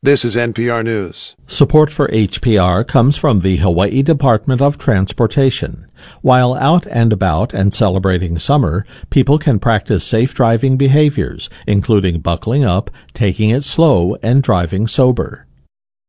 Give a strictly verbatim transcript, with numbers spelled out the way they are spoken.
This is N P R News. Support for H P R comes from the Hawaii Department of Transportation. While out and about and celebrating summer, people can practice safe driving behaviors, including buckling up, taking it slow, and driving sober.